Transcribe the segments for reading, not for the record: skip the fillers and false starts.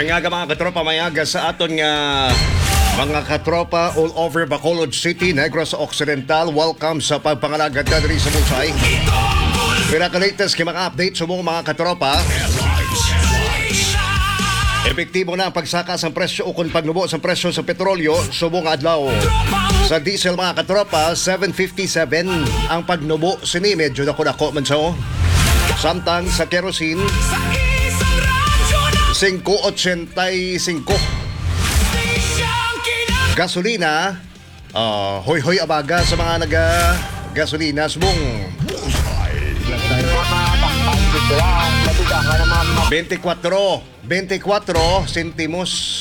Mayaga mga katropa, mayaga sa aton nga mga katropa all over Bacolod City, Negros Occidental. Welcome sa pagpangalagad na diri sa Busay. Pinaka-latest kay mga update sa mga katropa. Epektibo na ang pagsaka sa presyo o kung pagnubo sa presyo sa petrolyo subong adlaw. Sa diesel mga katropa, 757 ang pagnubo sini medyo dako-dako man sao. Samtang sa kerosene 5.85. Gasolina, hoy-hoy abaga sa mga naga-gasolina subong 24 sentimos.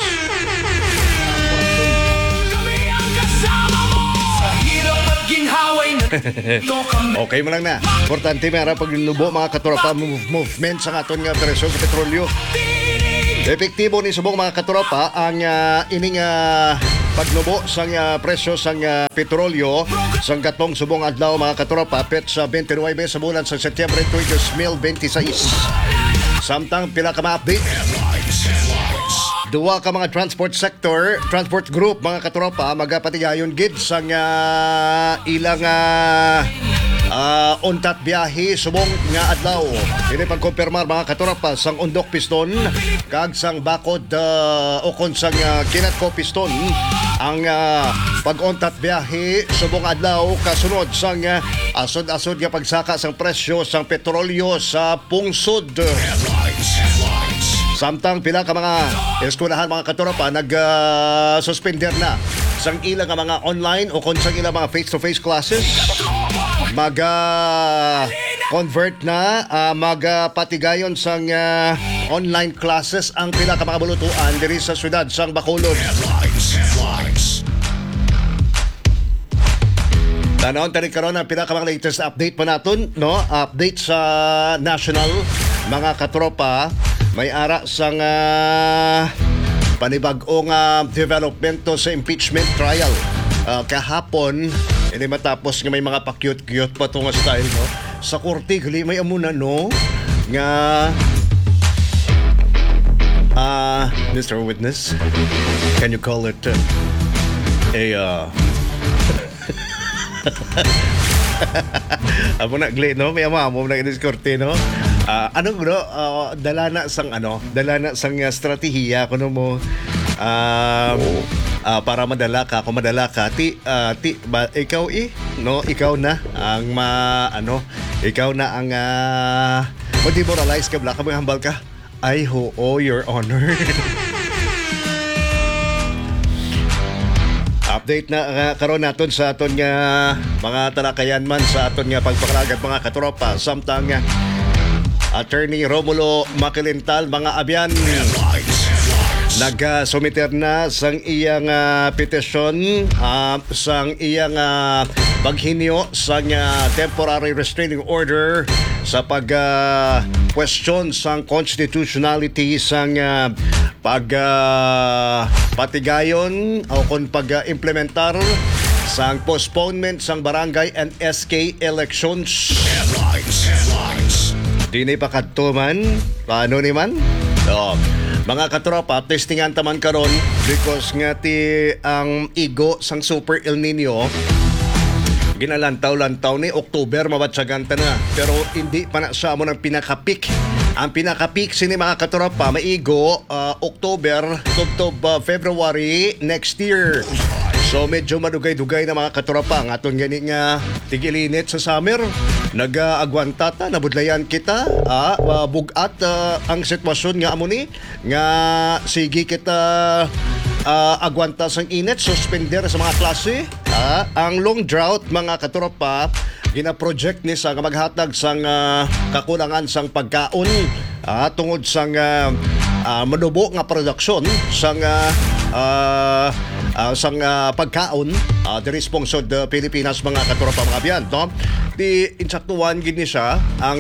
Okay mo lang na. Importante mayroon pag nubo mga katropa movement sa aton nga presyo sa petrolyo. Epektibo ni subong mga katropa ang ining pagnubo sa presyo sa petrolyo sa gatong subong adlaw mga katropa pet sa 29 sa bulan sa Setyembre 2026. Samtang pila ka ma-update duwa ka mga transport group mga katropa magapatigayon gid sa ilang untat biyahe subong nga adlaw. Ini pagkumpirmar mga katropa sang undok piston kag sang bakod o kon sang kinatko piston ang pag-untat biyahe subong adlaw kasunod sang asod-asod nga pagsaka sang presyo sang petrolyo sa pungsod. Samtang pila ka mga eskwelahan mga katropa nag-suspender na sang ilang mga online o kung sang ilang mga face-to-face classes mag-convert na magpatigayon sang online classes ang pila ka mga bulutuan diri sa syudad sang Bacolod. Tanawon tani karon ang pila ka mga latest update pa naton, no? Update sa national mga katropa. May ara sang panibag-ong developmento sa impeachment trial. Kahapon, ini matapos nga may mga pa-cute-cute pa itong style, no? Sa korte, gali may amuna, no? Nga, Mr. Witness, can you call it Amo na, gali, no? May amamo na inis korte, no? Dala na sang strategiya kuno mo para madala ka kung madala ka ikaw ikaw na ang ikaw na ang ma-demoralize ka bla ka hambal ka ay your honor. Update na karon naton sa aton nga mga talakayan man sa aton nga pagpakalagat mga katropa samtang Attorney Romulo Makilintal mga abyan nag-sumiter na sang iyang petisyon sang iyang paghinyo sang temporary restraining order sa question sang constitutionality sang patigayon o kung pag-implementar sang postponement sang barangay and SK elections. Dini pa kadtuman, paano ni man? So, mga katropa, testingan taman karon because nga ang igo sang Super El Nino ginalantaw-lantaw ni October mabatsagan ta na pero hindi pa na sa mo ng pinaka-peak. Ang pinaka-peak sini mga katropa maigo October to February next year. So medyo madugay-dugay na mga katropa ang aton gani nga tigilinit sa summer. Nag-agwanta ta, nabudlayan kita, bugat ang sitwasyon nga amo ni nga sige kita agwanta sang init, suspender sa mga klase. Ang long drought mga katropa gina-project ni sa maghatag sang kakulangan sang pagkaon tungod sang manubo nga produksyon sang pagkaon diri sponsor the Pilipinas mga katropa mga abyan, no? Di insaktuan gid ni siya ang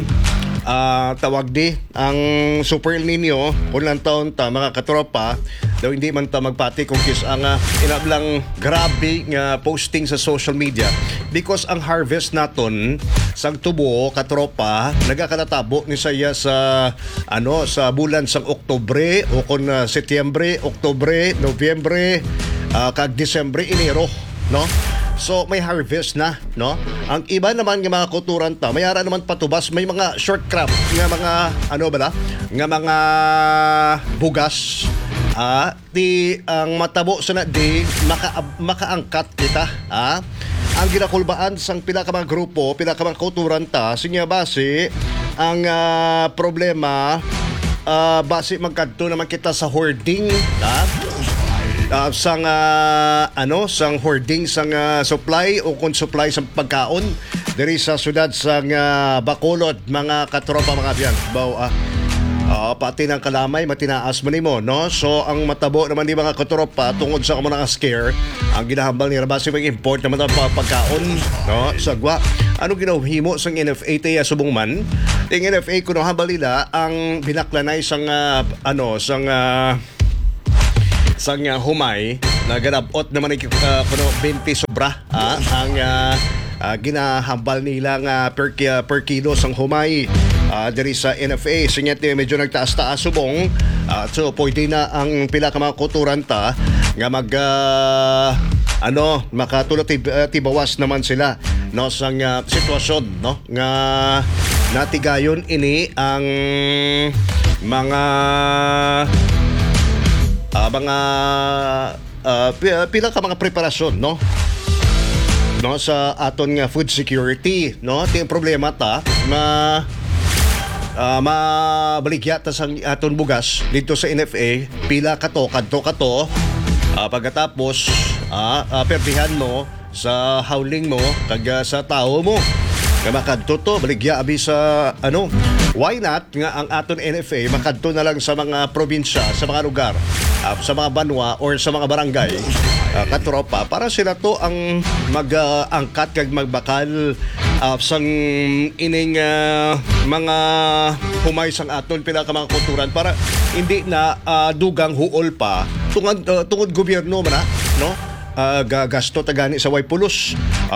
tawag di ang Super El Nino kung lang taon ta mga katropa daw hindi man ta magpati kung kis ang inablang grabe nga posting sa social media because ang harvest naton sang tubo katropa nagakalatabo ni saya sa sa bulan sang Oktubre o kon Setyembre, Oktubre, Nobyembre, kag Disyembre, Enero, no? So may harvest na, no? Ang iba naman ng mga kulturan ta, mayara naman patubas, may mga short crop nga mga nga mga bugas. Ang matabo sa na di makaangkat kita, ang ginakulbaan sang pila ka mga grupo, pila ka mga kulturan ta, sinya base ang problema base magkadto naman kita sa hoarding, sang sang hoarding sang supply o kung supply sa pagkaon diri sa syudad sang Bacolod, mga katropa, mga biyan pati ng kalamay matinaas man nimo, no? So ang matabo naman di mga katropa tungod sa mga scare ang ginahambal ni base mag-import naman ang pagkaon, no? Sagwa ano ginahimo sang NFA tiya subong man ting NFA kuno hambal nila ang binaklanay sang sang humay na ganabot naman kuno 20 sobra ang ginahambal nila nga per kilo sang humay diri sa NFA. Sinyete medyo nagtaas-taas subong so pwede na ang pila ka mga kulturan ta nga makatulot tibawas naman sila, no, sang sitwasyon, no, nga natigayon ini ang mga pila ka mga preparasyon, no sa aton nga food security, no? Ting problema ta mabaligya ta sang aton bugas dito sa NFA pila kadto pagkatapos perdihan mo sa howling mo kag sa tao mo nga makadto to baligya abi sa why not nga ang aton NFA makadto na lang sa mga probinsya, sa mga lugar, sa mga banwa or sa mga barangay, katropa, para sila to ang mag-angkat kag magbakal sang ining mga humay sang aton pila ka mga kulturan para hindi na dugang huol pa tungod gobyerno man no? Gagasto tagani sa way pulos,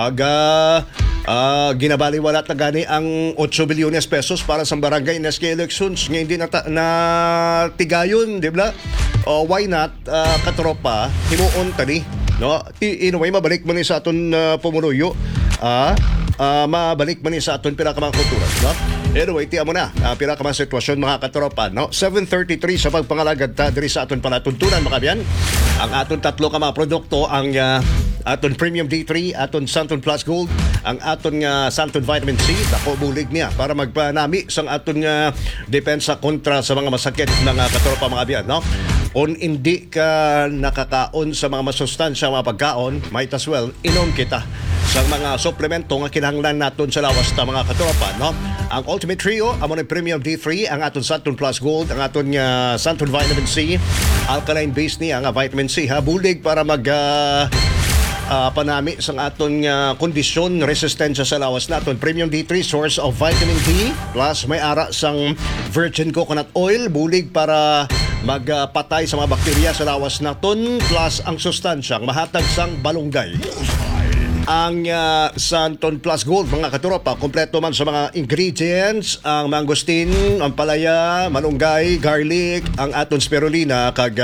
ginabaliwala tagani ang 8 bilyones pesos para sa barangay NSK elections nga hindi na tigayon, di ba? Why not, katropa, himuon tani, no? Inaway mabalik man sa aton pumunuyo, mabalik man sa aton pila ka mga kultura, no? Anyway, tiyan mo na pila ka mga sitwasyon, mga katropa, no? 7:33 sa pagpangalagad ta diri sa aton panatuntunan, mga kabyan. Ang aton tatlo ka mga produkto, ang aton Premium D3, aton Santon Plus Gold, ang aton Santon Vitamin C, dako bulig niya para magpanami sang aton depensa kontra sa mga masakit ng katropa, mga kabyan, no? Kung hindi ka nakakaon sa mga masustansya, mga pagkaon, might as well inom kita sa mga suplemento nga kinahanglan naton sa lawas ta, mga katropa, no? Ang Ultimate Trio, amo ni Premium D3, ang aton Santon Plus Gold, ang aton Santon Vitamin C, alkaline base niya nga vitamin C, bulig para mag panami sang aton kondisyon, resistensya sa lawas naton. Premium D3, source of vitamin D, plus may ara sang virgin coconut oil, bulig para magpatay sa mga bakterya sa lawas naton, plus ang sustansyang mahatag sang balunggay. Ang Santon Plus Gold, mga katropa, kompleto man sa mga ingredients, ang mangosteen, ang palaya, malunggay, garlic, ang aton spirulina, kag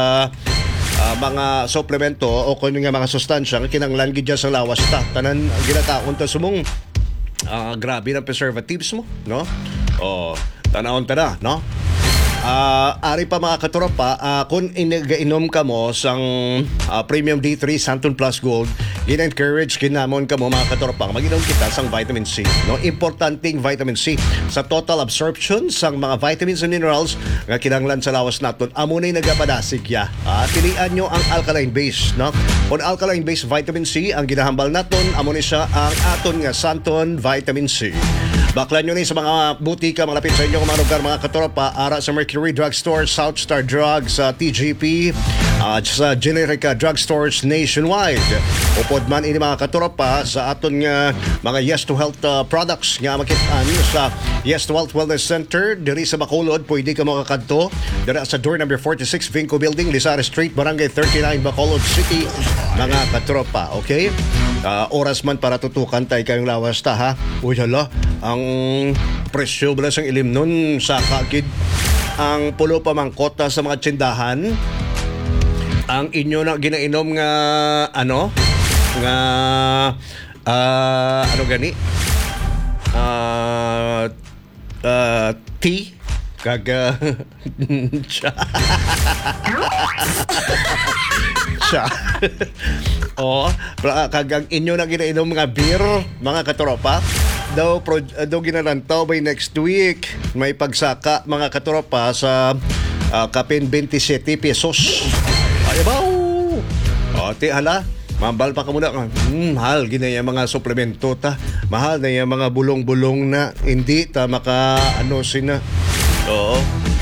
mga suplemento o kung nga mga sustansya nga kinanglan gid sa lawas ta. Tanan ginataon ta sumong grabe ng preservatives mo, no? Tanawon ta na, no? Ari pa, mga katropa, kung inigainom ka mo sang Premium D3 Santon Plus Gold, gina-encourage kinamon ka mo, mga katropa, mag-inom kita sang vitamin C, no? Importanteng vitamin C sa total absorption sang mga vitamins and minerals nga kinahanglan sa lawas naton. Amo nay nagapadasig ya. Pilian nyo ang alkaline base, no? On alkaline base vitamin C ang ginahambal naton, amo ni siya ang aton nga Santon Vitamin C. Baklan nyo ni sa mga butika malapit sa inyo mga lugar mga katropa, ara sa Mercury Drugstore, South Star Drugs, sa TGP, sa Generica Drugstores nationwide. Upod man ini mga katropa sa aton nga mga Yes to Health products nga makitaan sa Yes to Health Wellness Center diri sa Bacolod. Pwede ka makakadto diri sa door number 46 Vinco Building, Lizares Street, Barangay 39, Bacolod City mga katropa. Okay? Oras man para tutukan tayo kayong lawas ta ha. Uy hala, ang presyo bala sang ilim nun sa kakid ang pulo pa mang kota sa mga tsindahan. Ang inyo na ginainom nga ano nga ano gani tea kag siya. O, kagang inyo na ginainom mga beer, mga katropa. Daw ginalantaw by next week. May pagsaka, mga katropa, sa kapin 27 pesos. Ay, baw! O, hala. Mambal pa ka muna. Mahal, ginaya mga suplemento ta. Mahal na yung mga bulong-bulong na hindi ta maka ano sina. Oo.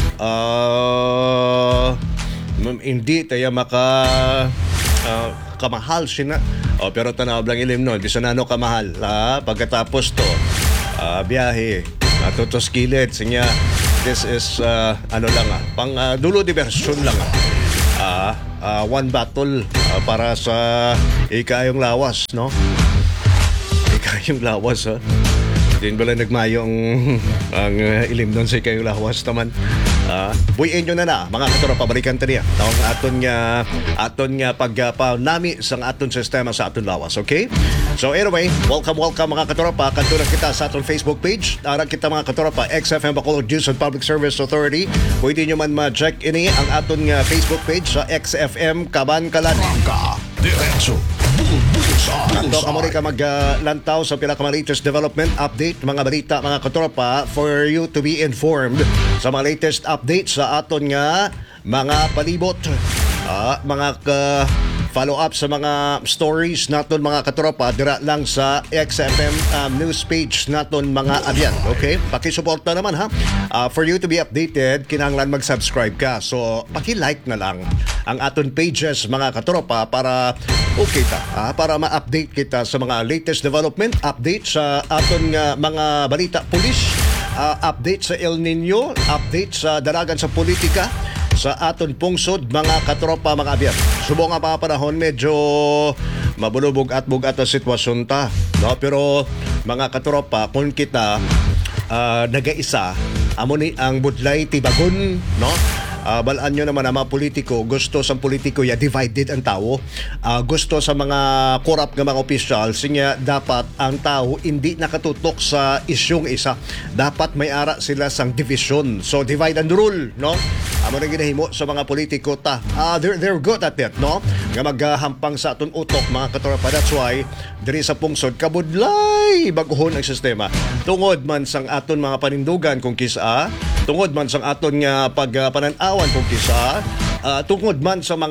Hindi tayo kamahal sina. Pero tanaw lang ilim nun. Bisa na kamahal. Pagkatapos to, biyahe. Tutos kilid. Sinya, this is, pang dulo diversyon lang. One battle para sa ikayong lawas, no? Ikayong lawas, ha? Din bala nagmayo ang ilim doon sa ikayong lawas naman. Buyin nyo na mga katropa, balikan taniya. Tawang aton nga pagpanami sa aton sistema sa aton lawas, okay? So anyway, welcome mga katropa. Kanto na kita sa aton Facebook page. Ara kita mga katropa, XFM Bacolod News and Public Service Authority. Pwede nyo man ma-check ini ang aton nga Facebook page sa XFM Kaban Kalani. Diretso. Kanto ka muli ka maglantaw sa pinaka-latest development update, mga balita, mga katropa, for you to be informed sa mga latest updates sa aton nga mga palibot, mga follow-up sa mga stories naton mga katropa dira lang sa XFM news page naton mga abyan. Okay? Pakisuporta naman ha. For you to be updated, kinahanglan mag-subscribe ka. So, paki-like na lang ang aton pages mga katropa para okay ta. Para ma-update kita sa mga latest development, update sa aton mga balita pulis, update sa El Nino, update sa dalagan sa politika, sa aton pungsod mga katropa mga abyan. Subo nga mga panahon medyo mabulubog at bugat ang sitwasyon ta, no? Pero mga katropa, kung kita nagaisa amo ni ang budlay tibagon, no? Balaan nyo naman ang mga politiko, gusto sa politiko ya divided ang tao, gusto sa mga corrupt ng mga opisyal, sinya dapat ang tao hindi nakatutok sa isyong isa, dapat may ara sila sang division, so divide and rule, no? Amo na ginahimo sa mga politiko ta. They're good at it, no? Nga maghahampang sa aton utok mga katropa. That's why diri sa pungsod kabudlay baguhon ang sistema. Tungod man sang aton mga panindugan kung kisa, tungod man sang aton nga pagpananawan kung kisa, tungod man sa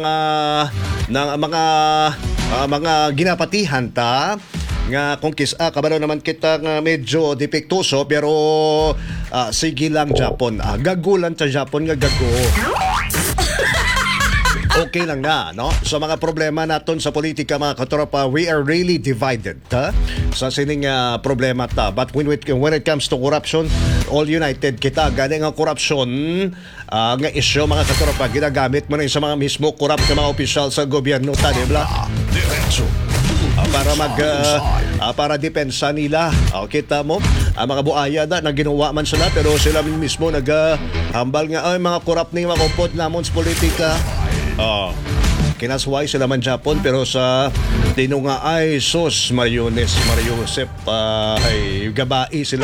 mga ginapatihan ta nga kung kisa kabalo naman kita nga medyo depektuso pero sige lang Japon. Gagulan sa Japon nga gago. Okay lang na, no? Sa mga problema naton sa politika mga katropa, we are really divided, ha? Sa sining problema ta. But when it comes to corruption, all united kita. Galing ang corruption nga isyo mga katropa, ginagamit mo na sa mga mismo corrupt na mga opisyal sa gobyerno ta, di ba? Diretso. Para depensa nila. Kita mo, ang mga buaya na ginawa man sila pero sila mismo naghambal nga ay mga corrupt na yung mga upod namon sa politika. Kinasway sila man Japon pero sa tino nga ay sus Mariones, Mario Josep ay gabai sila.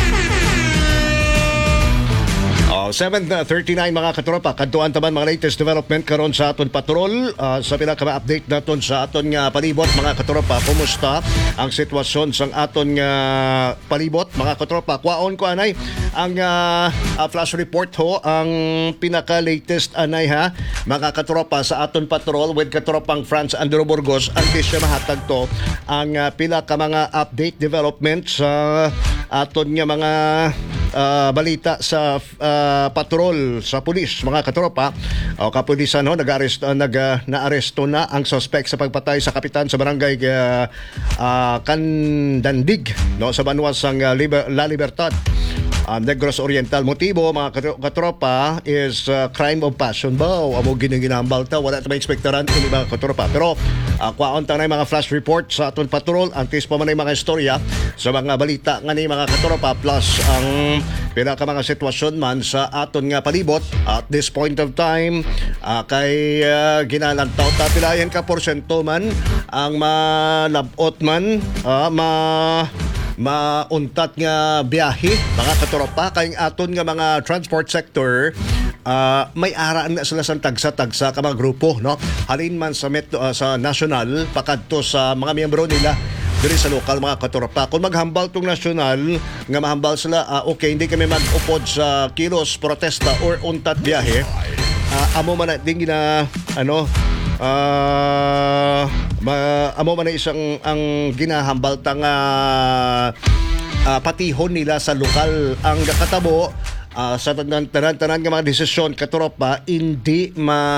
7:39 mga katropa, kantuan taman mga latest development karon sa aton patrol, sa pinaka-update naton sa aton nga palibot mga katropa. Kumusta ang sitwasyon sa aton nga palibot mga katropa? Kwaon ko anay ang flash report ho, ang pinaka-latest anay ha mga katropa sa aton patrol with katropang Franz Andrew Burgos. Ang siya mahatag to ang pila ka mga update development sa aton nga mga balita sa patrol sa pulis, mga katropa. O kapulisan naaresto na ang suspect sa pagpatay sa kapitan sa barangay Candandig, no, sa Banwasang La Libertad, Negros Oriental. Motibo, mga katropa, is crime of passion ba? Amo ginambal ta, wala ta may ekspektaran ini mga katropa. Pero kwaon ta na mga flash report sa aton patrol, antes pa man ay mga istorya sa mga balita nga ni mga katropa, plus ang pinaka mga sitwasyon man sa aton nga palibot at this point of time. Kay ginalantaw ta pilayan ka porsyento man ang malabot man, mauntat nga biyahe, mga katropa, kayong aton nga mga transport sector. May araan na sila sa tagsa-tagsa ka mga grupo, no? Halin man sa sa national pakadto sa mga miyembro nila diri sa lokal, mga katropa. Kung maghambal tong national nga mahambal sila, okay, hindi kami mag-upod sa kilos protesta or untat biyahe, amo man natin amo man na isang ang ginahambal tang patihon nila sa lokal ang nakatabo. Sa tanan nga mga desisyon, katropa, hindi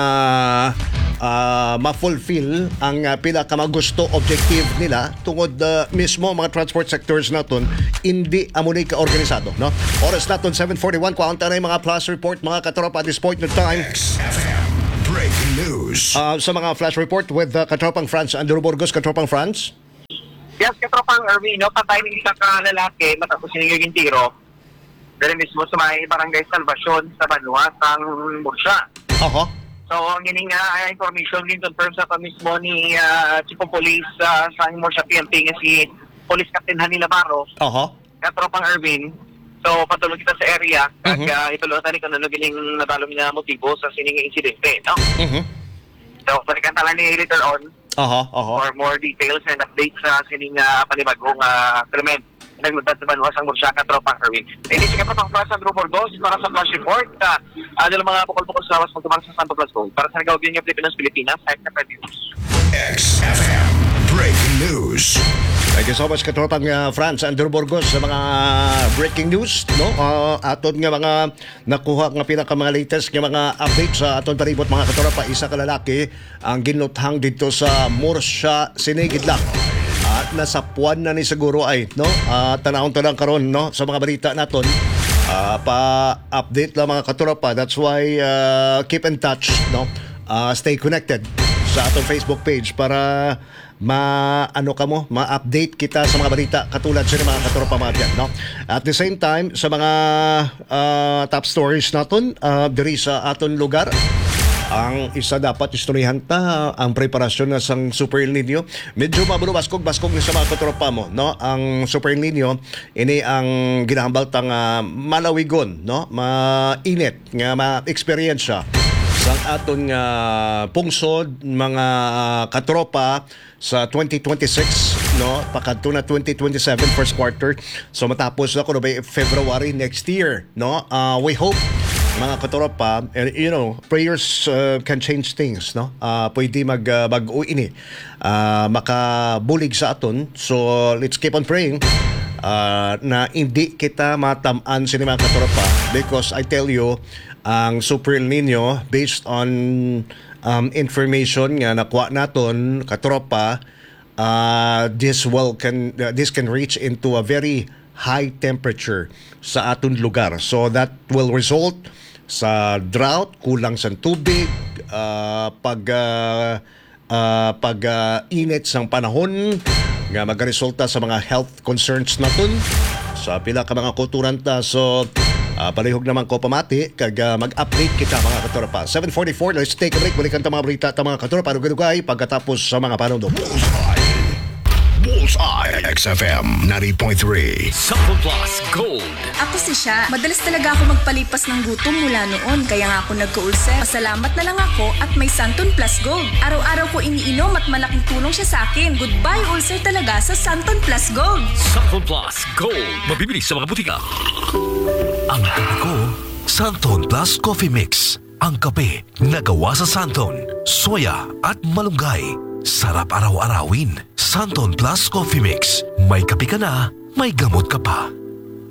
ma-fulfill ang pila ka magusto objective nila tungod mismo mga transport sectors naton, hindi amunay ka organisado, no? Oras naton 7:41, kwaunta na yung mga plus report, mga katropa, at this point in time. Breaking news. Sa mga flash report with Katropang France, Andrew Burgos. Katropang France. Yes, Katropang Erwin, no? Patay ng isa ka lalaki matapos sinigil yung tiro. Dahil mismo sa may barangay Salvacion sa Banwasang Murcia. So, ang gining information din confirm sa mismo ni Chief of Police sa Murcia PNP nga si Police Captain Hani Navarro. Katropang Erwin. So, patulong kita sa area. Itulungan tayo kung ano gining natalong na motibo sa sining insidente, no? So, balikan tala ni later on for more details and updates sa sining panibagong krimen. Naglutad sa Banwasang Murcia, Katropang Erwin. Hindi siya Katropang France, Andrew Burgos, para sa flash report. Dahil mga bukol-bukol sa awas magtumang sa Santo Blasco. Para sa nagawin niya Pilipinas, XFM News. XFM Breaking News. Thank you so much, Katropang France, Andrew Burgos, sa mga breaking news, no? Aton nga mga nakuha nga pinaka mga latest nga mga updates sa aton paribot, mga katropa. Isa ka lalaki ang ginuthang dito sa Murcia, Sinigid lang. At nasa puwan na ni siguro ay, no? Tanahon-tanang karon, no? Sa mga balita naton, pa-update lang mga katropa. That's why keep in touch, no? Stay connected sa atong Facebook page para ma-update kita sa mga balita katulad sa mga katropa mga dyan, no? At the same time, sa mga top stories naton diri sa aton lugar, ang isa dapat istoryahan ta ang preparasyon na sang Super El Nino. Medyo baskog ni sa mga katropa mo, no? Ang Super El Nino ini ang ginahambal tang malawigon, no? Mainit nga ma-experience sang aton pungsod, mga katropa sa 2026, no? Pakadto na 2027 first quarter. So matapos na kuno by February next year, no? We hope, mga katropa, prayers can change things, no? Pwede mag-bago ini, makabulig sa aton. So let's keep on praying na hindi kita matamaan sa mga katropa, because I tell you, ang Super El Nino, based on information nga nakuha naton, katropa, this can reach into a very high temperature sa aton lugar. So that will result sa drought, kulang sa tubig, pag-init sang panahon nga magresulta sa mga health concerns naton sa pila ka mga kulturan ta. So palihog naman ko pamati kag mag-update kita, mga katropa. 7:44, let's take a break. Balikan ta mga balita ta, mga katropa, dugay pagkatapos sa mga panahon. Bullseye XFM 90.3. Sample Plus Gold. Ako si Sha. Madalas talaga ako magpalipas ng gutom mula noon, kaya nga ako nagka-ulcer. Pasalamat na lang ako at may Santon Plus Gold. Araw-araw ko iniinom at malaking tulong siya sa akin. Goodbye ulcer talaga sa Santon Plus Gold. Sample Plus Gold. Mabibili sa mga butika. Ang kape ko, Santon Plus Coffee Mix. Ang kape na gawa sa Santon, soya at malunggay. Sarap araw-arawin. Santon Plus Coffee Mix. May kape ka na, may gamot ka pa.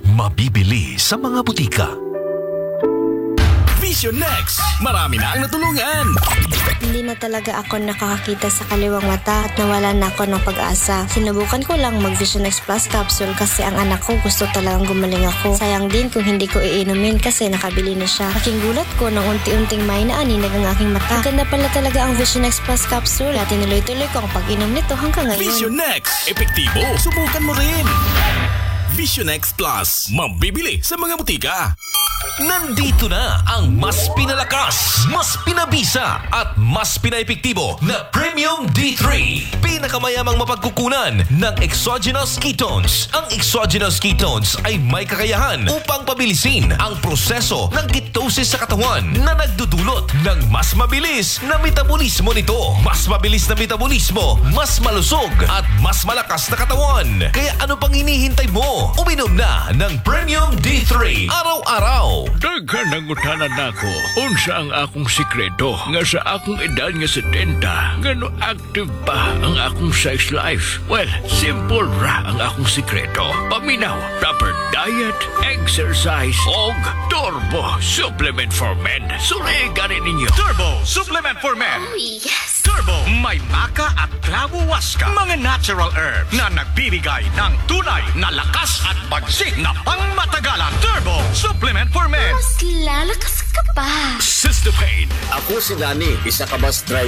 mabibili sa mga butika. Vision Next. Marami na ang natulungan. Hindi na talaga ako nakakakita sa kaliwang mata at nawala na ako ng pag-asa. Sinubukan ko lang mag Vision X Plus capsule kasi ang anak ko gusto talagang gumaling ako. Sayang din kung hindi ko iinumin kasi nakabili na siya. Aking gulat ko nang unti-unting may naaninag ang aking mata. Ganda pala talaga ang Vision X Plus capsule at tinuloy-tuloy ko ang pag-inom nito hanggang ngayon. Vision Next. Epektibo. Subukan mo rin. Vision X Plus. Mabibili sa mga butika. Nandito na ang mas pinalakas, mas pinabisa at mas pinaepektibo na Premium D3. Pinakamayamang mapagkukunan ng exogenous ketones. Ang exogenous ketones ay may kakayahan upang pabilisin ang proseso ng ketosis sa katawan na nagdudulot ng mas mabilis na metabolismo nito. Mas mabilis na metabolismo, mas malusog at mas malakas na katawan. Kaya ano pang hinihintay mo? Uminom na ng Premium D3 araw-araw. Daghan ang utanan nako. Unsa ang akong sikreto nga sa akong edad nga 70, ngano active pa ang akong sex life? Well, simple ra ang akong sikreto. Paminaw, proper diet, exercise, og Turbo Supplement for Men. Surigan ninyo. Turbo Supplement for Men. Oh, yes! Turbo, may maka at clavo waska. Mga natural herbs na nagbibigay ng tunay na lakas at bagsik na pangmatagalan. Turbo Supplement for Men. Mas lalakas ka pa. Sister Pain. Ako si Lani, isa ka bus driver.